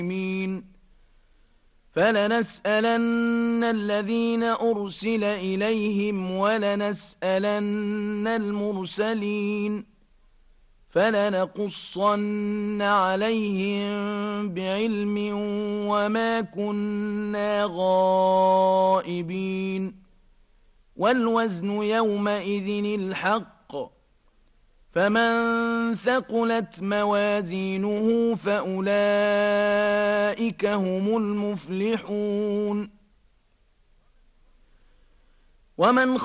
فلنسألن الذين أرسل إليهم ولنسألن المرسلين فلنقصن عليهم بعلم وما كنا غائبين والوزن يومئذ الحق فمن ثقلت موازينه فأولئك هم المفلحون ومن